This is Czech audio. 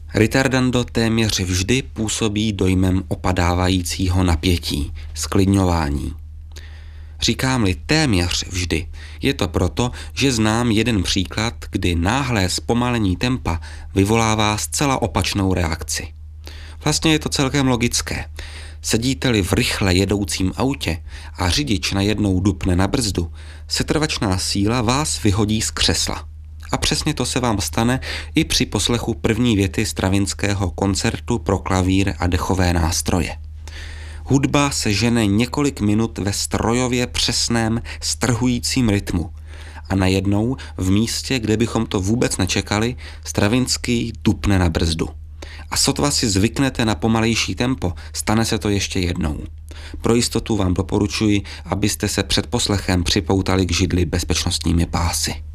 Ritardando téměř vždy působí dojmem opadávajícího napětí, zklidňování. Říkám-li téměř vždy, je to proto, že znám jeden příklad, kdy náhlé zpomalení tempa vyvolává zcela opačnou reakci. Vlastně je to celkem logické. Sedíte-li v rychle jedoucím autě a řidič najednou dupne na brzdu, setrvačná síla vás vyhodí z křesla. A přesně to se vám stane i při poslechu první věty Stravinského koncertu pro klavír a dechové nástroje. Hudba se žene několik minut ve strojově přesném, strhujícím rytmu. A najednou, v místě, kde bychom to vůbec nečekali, Stravinský dupne na brzdu. A sotva si zvyknete na pomalejší tempo, stane se to ještě jednou. Pro jistotu vám doporučuji, abyste se před poslechem připoutali k židli bezpečnostními pásy.